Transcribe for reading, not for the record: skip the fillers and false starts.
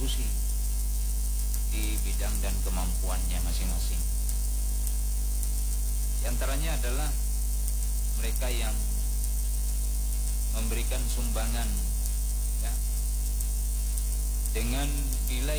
berkontribusi di bidang dan kemampuannya masing-masing. Di antaranya adalah mereka yang memberikan sumbangan ya, dengan nilai